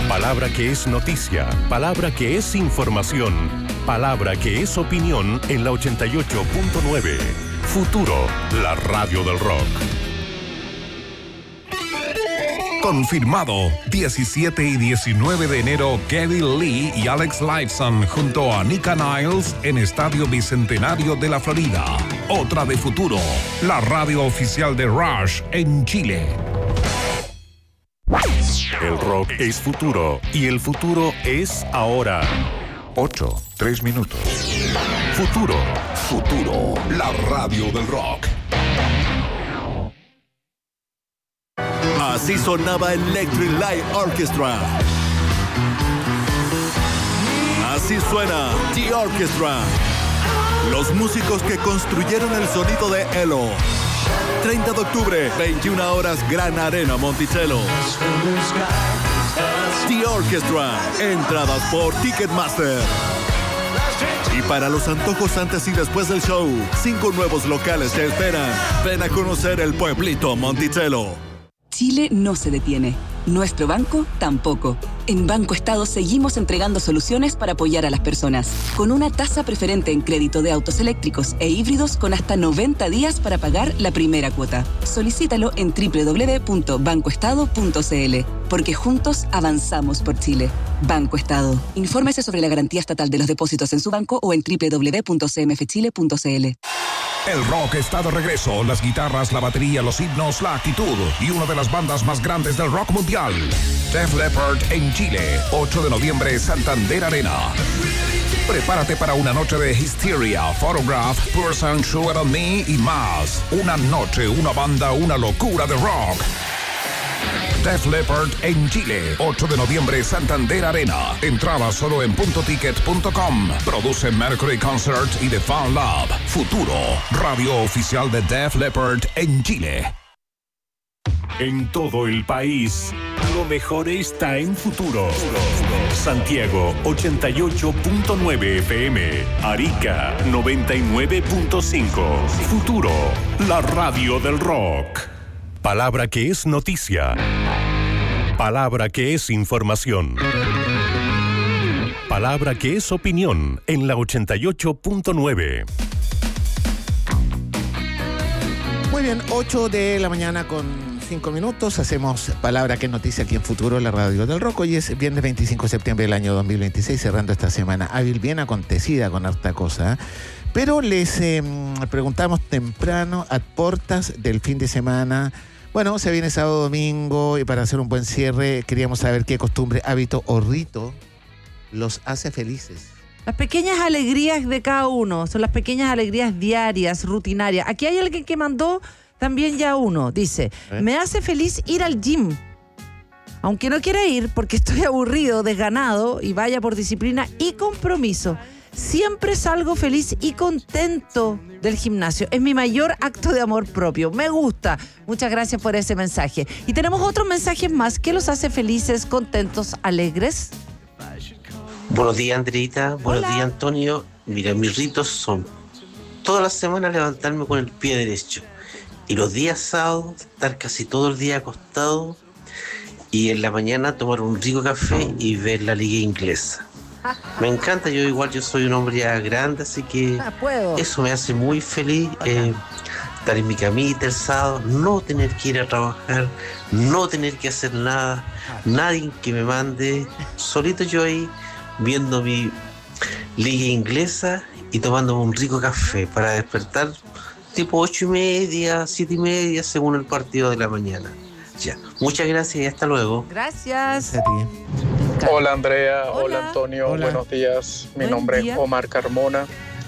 Palabra que es noticia, palabra que es información, palabra que es opinión en la 88.9. Futuro, la radio del rock. Confirmado, 17 y 19 de enero, Geddy Lee y Alex Lifeson junto a Nika Niles en Estadio Bicentenario de la Florida. Otra de Futuro, la radio oficial de Rush en Chile. El rock es futuro y el futuro es ahora. 8:03. Futuro, la radio del rock. Así sonaba Electric Light Orchestra. Así suena The Orchestra. Los músicos que construyeron el sonido de Elo. 30 de octubre, 21 horas, Gran Arena Monticello. The Orchestra. Entradas por Ticketmaster. Y para los antojos antes y después del show, 5 nuevos locales te esperan. Ven a conocer el pueblito Monticello. Chile no se detiene. Nuestro banco tampoco. En Banco Estado seguimos entregando soluciones para apoyar a las personas. Con una tasa preferente en crédito de autos eléctricos e híbridos con hasta 90 días para pagar la primera cuota. Solicítalo en www.bancoestado.cl. Porque juntos avanzamos por Chile. Banco Estado. Infórmese sobre la garantía estatal de los depósitos en su banco o en www.cmfchile.cl. El rock está de regreso. Las guitarras, la batería, los himnos, la actitud y una de las bandas más grandes del rock mundial. Def Leppard en Chile. 8 de noviembre, Santander Arena. Prepárate para una noche de Hysteria, Photograph, Person, Sugar on Me y más. Una noche, una banda, una locura de rock. Def Leppard en Chile, 8 de noviembre, Santander Arena. Entrada solo en puntoticket.com. Produce Mercury Concert y The Fan Lab. Futuro, radio oficial de Def Leppard en Chile. En todo el país, lo mejor está en Futuro. Santiago, 88.9 FM. Arica, 99.5. Futuro, la radio del rock. Palabra que es noticia. Palabra que es información. Palabra que es opinión en la 88.9. Muy bien, 8 de la mañana con 5 minutos. Hacemos Palabra que es noticia aquí en Futuro, la radio del rock. Hoy es viernes 25 de septiembre del año 2026, cerrando esta semana hábil, bien acontecida con harta cosa. Pero les preguntamos temprano, a portas del fin de semana. Bueno, se viene sábado, domingo, y para hacer un buen cierre queríamos saber qué costumbre, hábito o rito los hace felices. Las pequeñas alegrías de cada uno, son las pequeñas alegrías diarias, rutinarias. Aquí hay alguien que mandó también ya uno, dice, me hace feliz ir al gym. Aunque no quiera ir porque estoy aburrido, desganado, y vaya por disciplina y compromiso. Siempre salgo feliz y contento del gimnasio. Es mi mayor acto de amor propio. Me gusta. Muchas gracias por ese mensaje. Y tenemos otros mensajes más. ¿Qué los hace felices, contentos, alegres? Buenos días, Andreita. Buenos días, Antonio. Mira, mis ritos son toda la semana levantarme con el pie derecho. Y los días sábados estar casi todo el día acostado. Y en la mañana tomar un rico café y ver la liga inglesa. Me encanta, yo soy un hombre ya grande, así que eso me hace muy feliz, estar en mi camita el sábado, no tener que ir a trabajar, no tener que hacer nada, nadie que me mande, solito yo ahí viendo mi liga inglesa y tomándome un rico café para despertar tipo 8:30, 7:30 según el partido de la mañana. Ya, muchas gracias y hasta luego. Gracias. Hola Andrea, hola Antonio, hola. Buenos días. Mi nombre es Omar Carmona.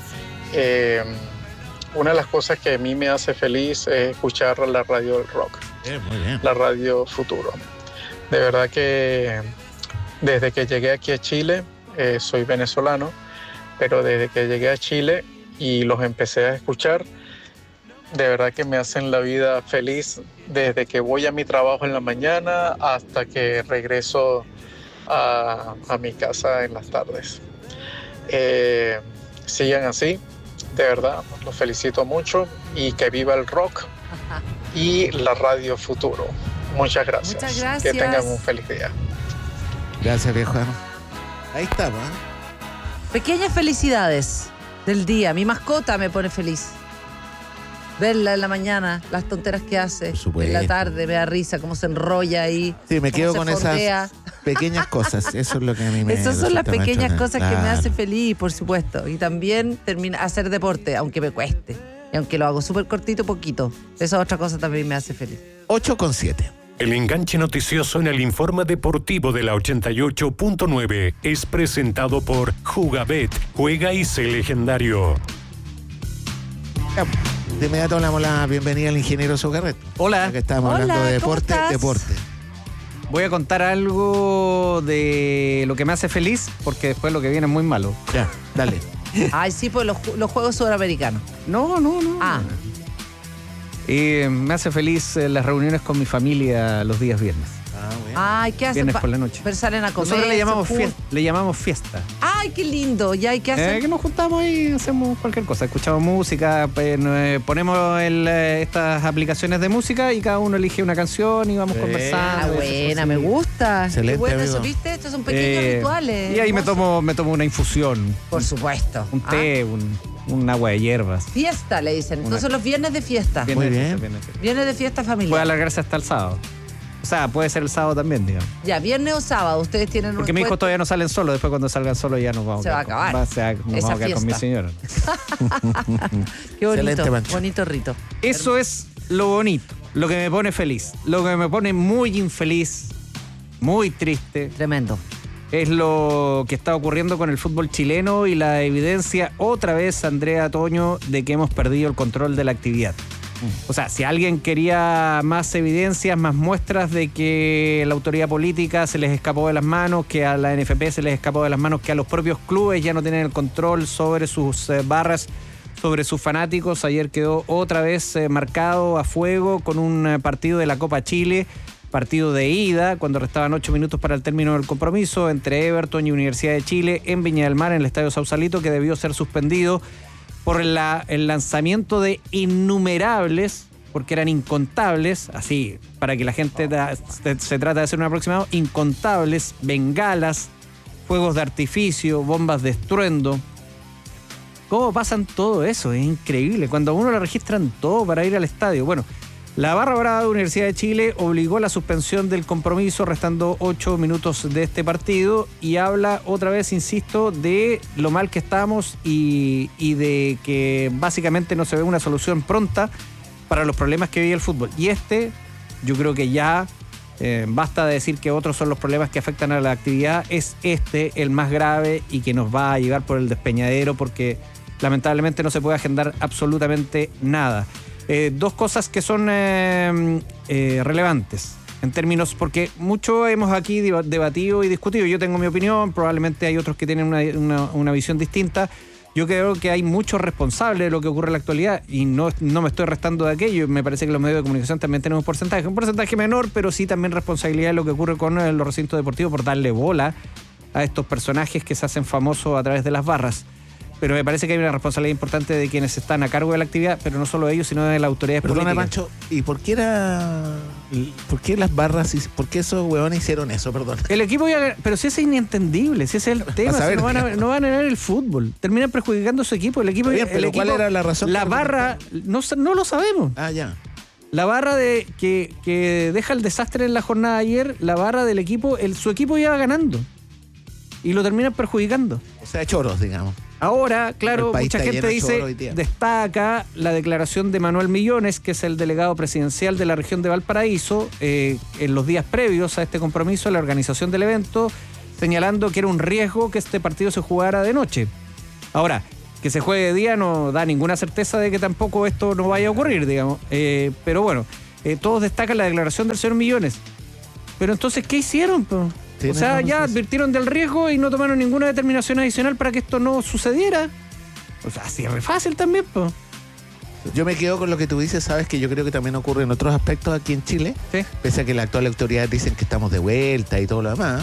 Una de las cosas que a mí me hace feliz es escuchar la radio del rock, Muy bien. la radio Futuro. De verdad que desde que llegué aquí a Chile, soy venezolano, pero desde que llegué a Chile y los empecé a escuchar, de verdad que me hacen la vida feliz desde que voy a mi trabajo en la mañana hasta que regreso a mi casa en las tardes. Sigan así, de verdad, los felicito mucho y que viva el rock y la radio Futuro. Muchas gracias. Muchas gracias. Que tengan un feliz día. Gracias, viejo. Ahí está, ¿no? Pequeñas felicidades del día. Mi mascota me pone feliz. Verla en la mañana, las tonteras que hace. En la tarde me da risa, cómo se enrolla ahí. Sí, me quedo con fondea. esas pequeñas cosas. Eso es lo que a mí me Esas son las pequeñas cosas que me Claro. hacen feliz, por supuesto. Y también hacer deporte, aunque me cueste. Y aunque lo hago súper cortito, poquito. Esa otra cosa también me hace feliz. 8:07. El enganche noticioso en el informe deportivo de la 88.9 es presentado por Jugabet. Juega y sé legendario. De inmediato hablamos la bienvenida al ingeniero Socarret. Hola. Ya que estamos Hola, hablando de ¿cómo deporte, estás? deporte. Voy a contar algo de lo que me hace feliz, porque después lo que viene es muy malo. Ya, dale. Ay, sí, pues los Juegos Sudamericanos. No. Ah. Me hace feliz las reuniones con mi familia los días viernes. Ay, ¿qué hacen? Viernes por la noche. Pero salen a comer. Nosotros se le llamamos fiesta. Ay, qué lindo. ¿Ya? ¿Y qué hacen? Que nos juntamos y hacemos cualquier cosa. Escuchamos música, ponemos estas aplicaciones de música y cada uno elige una canción y vamos conversando. Ah, buena, me gusta. Excelente, Qué bueno amigo. eso, ¿viste? Estos son pequeños rituales. Y ahí me hermosos. tomo una infusión, Por supuesto. un té, un agua de hierbas. Fiesta, le dicen. Entonces los viernes de fiesta. Muy bien. Viernes de fiesta familiar. Puede alargarse hasta el sábado. O sea, puede ser el sábado también, digamos. Ya, viernes o sábado, ustedes tienen Porque mis hijos todavía no salen solos. Después cuando salgan solos ya nos vamos Se va a quedar acabar nos esa vamos a quedar con mi fiesta. señora. Qué bonito, Excelente, Pancho. bonito rito. Eso es lo bonito, lo que me pone feliz. Lo que me pone muy infeliz, muy triste, Tremendo. es lo que está ocurriendo con el fútbol chileno y la evidencia otra vez, Andrea Toño, de que hemos perdido el control de la actividad. O sea, si alguien quería más evidencias, más muestras de que la autoridad política se les escapó de las manos, que a la NFP se les escapó de las manos, que a los propios clubes ya no tienen el control sobre sus barras, sobre sus fanáticos. Ayer quedó otra vez marcado a fuego con un partido de la Copa Chile, partido de ida, cuando restaban 8 minutos para el término del compromiso entre Everton y Universidad de Chile en Viña del Mar, en el Estadio Sausalito, que debió ser suspendido por el lanzamiento de innumerables, porque eran incontables, así, para que la gente se trata de hacer un aproximado, incontables bengalas, fuegos de artificio, bombas de estruendo. ¿Cómo pasan todo eso? Es increíble. Cuando a uno lo registran todo para ir al estadio. Bueno, la barra brava de Universidad de Chile obligó la suspensión del compromiso restando 8 minutos de este partido y habla otra vez, insisto, de lo mal que estamos y de que básicamente no se ve una solución pronta para los problemas que vive el fútbol. Y yo creo que ya basta de decir que otros son los problemas que afectan a la actividad. Es el más grave y que nos va a llevar por el despeñadero porque lamentablemente no se puede agendar absolutamente nada. Dos cosas que son relevantes en términos, porque mucho hemos aquí debatido y discutido. Yo tengo mi opinión, probablemente hay otros que tienen una visión distinta. Yo creo que hay muchos responsables de lo que ocurre en la actualidad y no me estoy restando de aquello. Me parece que los medios de comunicación también tenemos un porcentaje menor, pero sí también responsabilidad de lo que ocurre con los recintos deportivos por darle bola a estos personajes que se hacen famosos a través de las barras. Pero me parece que hay una responsabilidad importante de quienes están a cargo de la actividad, pero no solo ellos, sino de las autoridades Perdona, políticas. Pancho, ¿y por qué las barras, por qué esos huevones hicieron eso? Perdón. El equipo ya, pero si es inentendible, si ese es el tema, Vas a ver, si no van a ganar el fútbol, terminan perjudicando a su equipo. El equipo, Está bien, pero ¿cuál era la razón? La barra, no lo sabemos. Ah, ya. La barra que deja el desastre en la jornada de ayer, la barra del equipo, su equipo iba ganando y lo terminan perjudicando. O sea, choros, digamos. Ahora, claro, El país mucha está gente lleno de chorro hoy dice, día. destaca la declaración de Manuel Millones, que es el delegado presidencial de la región de Valparaíso, en los días previos a este compromiso, la organización del evento, señalando que era un riesgo que este partido se jugara de noche. Ahora, que se juegue de día no da ninguna certeza de que tampoco esto no vaya a ocurrir, digamos. Pero bueno, todos destacan la declaración del señor Millones. Pero entonces, ¿qué hicieron, po? O sea, ya advirtieron del riesgo y no tomaron ninguna determinación adicional para que esto no sucediera. O sea, así es re fácil también, pues. Yo me quedo con lo que tú dices, sabes que yo creo que también ocurre en otros aspectos aquí en Chile, Sí. pese a que la actual autoridad dicen que estamos de vuelta y todo lo demás,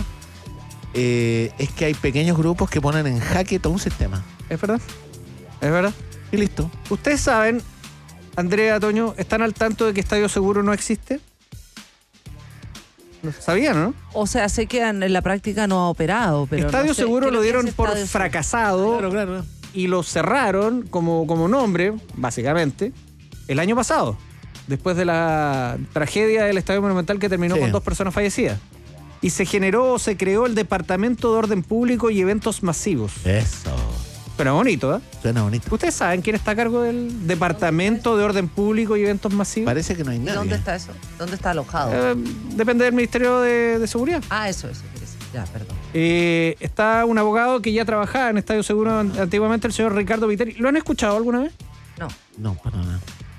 es que hay pequeños grupos que ponen en jaque todo un sistema. Es verdad. Es verdad. Y listo. Ustedes saben, Andrea, Toño, ¿están al tanto de que Estadio Seguro no existe? ¿Sabían, no? O sea, sé que en la práctica no ha operado, pero Estadio no sé, Seguro creo lo que dieron ese por Estadio fracasado Claro. y lo cerraron como nombre, básicamente, el año pasado, después de la tragedia del Estadio Monumental que terminó con 2 personas fallecidas. Y se creó el Departamento de Orden Público y Eventos Masivos. Eso. Suena bonito, ¿eh? Suena bonito. ¿Ustedes saben quién está a cargo del Departamento de Orden Público y Eventos Masivos? Parece que no hay ¿Y nadie. dónde está eso? ¿Dónde está alojado? Depende del Ministerio de Seguridad. Eso. Ya, perdón. Está un abogado que ya trabajaba en Estadio Seguro antiguamente, el señor Ricardo Viteri. ¿Lo han escuchado alguna vez? No. No, para nada.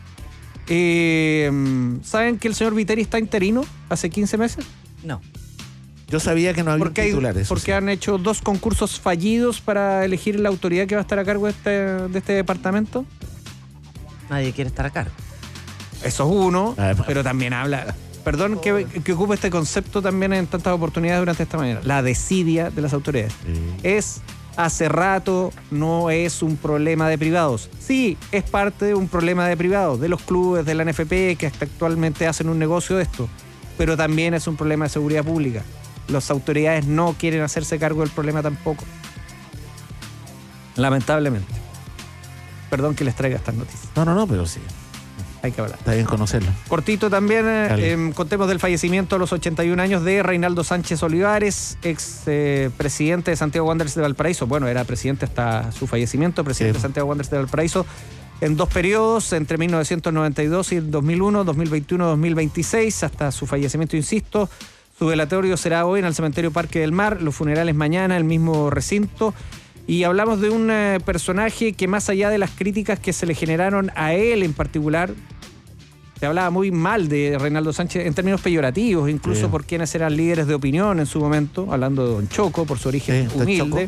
¿Saben que el señor Viteri está interino hace 15 meses? No. Yo sabía que no había titulares. Porque han hecho 2 concursos fallidos para elegir la autoridad que va a estar a cargo de este departamento. Nadie quiere estar a cargo. Eso es uno, pero también habla... Perdón que ocupe este concepto también en tantas oportunidades durante esta mañana. La desidia de las autoridades. Sí. Hace rato no es un problema de privados. Sí, es parte de un problema de privados, de los clubes, de la NFP, que hasta actualmente hacen un negocio de esto. Pero también es un problema de seguridad pública. Las autoridades no quieren hacerse cargo del problema tampoco. Lamentablemente. Perdón que les traiga estas noticias. No, pero sí. Hay que hablar. Está bien conocerlo. Cortito también, contemos del fallecimiento a los 81 años de Reinaldo Sánchez Olivares, ex presidente de Santiago Wanderers de Valparaíso. Bueno, era presidente hasta su fallecimiento, presidente de Santiago Wanderers de Valparaíso, en 2 periodos, entre 1992 y 2001, 2021-2026, hasta su fallecimiento, insisto. Su velatorio será hoy en el Cementerio Parque del Mar, los funerales mañana, el mismo recinto. Y hablamos de un personaje que, más allá de las críticas que se le generaron a él en particular, se hablaba muy mal de Reinaldo Sánchez en términos peyorativos, incluso por quienes eran líderes de opinión en su momento, hablando de Don Choco por su origen humilde.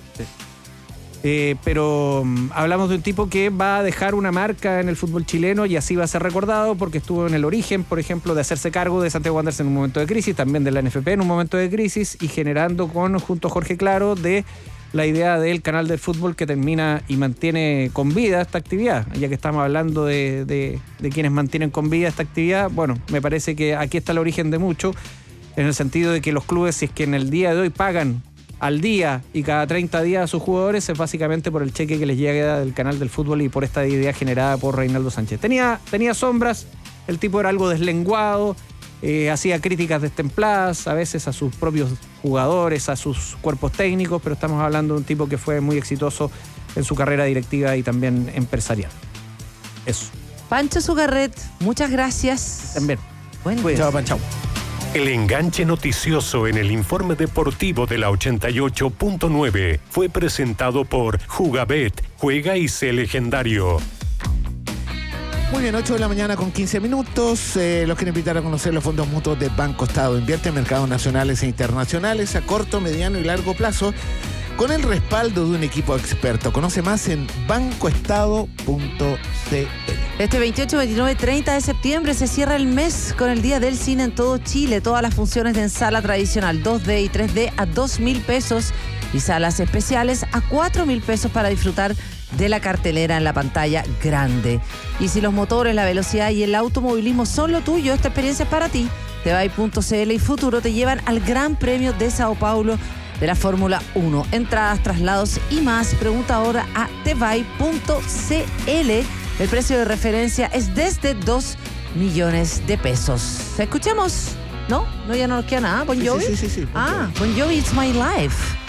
Pero hablamos de un tipo que va a dejar una marca en el fútbol chileno y así va a ser recordado porque estuvo en el origen, por ejemplo, de hacerse cargo de Santiago Wanderers en un momento de crisis, también de la NFP en un momento de crisis y generando junto a Jorge Claro de la idea del canal del fútbol que termina y mantiene con vida esta actividad. Ya que estamos hablando de quienes mantienen con vida esta actividad, bueno, me parece que aquí está el origen de mucho, en el sentido de que los clubes, si es que en el día de hoy pagan al día y cada 30 días a sus jugadores, es básicamente por el cheque que les llega del canal del fútbol y por esta idea generada por Reinaldo Sánchez. Tenía sombras, el tipo era algo deslenguado, hacía críticas destempladas, a veces a sus propios jugadores, a sus cuerpos técnicos, pero estamos hablando de un tipo que fue muy exitoso en su carrera directiva y también empresarial. Eso. Pancho Zugarret, muchas gracias. También. Buen día. Chao, Pancho. El enganche noticioso en el informe deportivo de la 88.9 fue presentado por Jugabet. Juega y sé legendario. Muy bien, 8 de la mañana con 15 minutos. Los quiero invitar a conocer los fondos mutuos de Banco Estado. Invierte en mercados nacionales e internacionales a corto, mediano y largo plazo con el respaldo de un equipo experto. Conoce más en bancoestado.cl. Este 28, 29 y 30 de septiembre se cierra el mes con el Día del Cine en todo Chile. Todas las funciones de sala tradicional 2D y 3D a 2.000 pesos y salas especiales a 4.000 pesos para disfrutar de la cartelera en la pantalla grande. Y si los motores, la velocidad y el automovilismo son lo tuyo, esta experiencia es para ti. Tevai.cl y Futuro te llevan al Gran Premio de Sao Paulo de la Fórmula 1. Entradas, traslados y más. Pregunta ahora a tevai.cl. El precio de referencia es desde 2 millones de pesos. ¿Escuchemos? ¿No? ¿No, ya no nos queda nada? ¿Bon Jovi? Sí. Bon Jovi, It's My Life.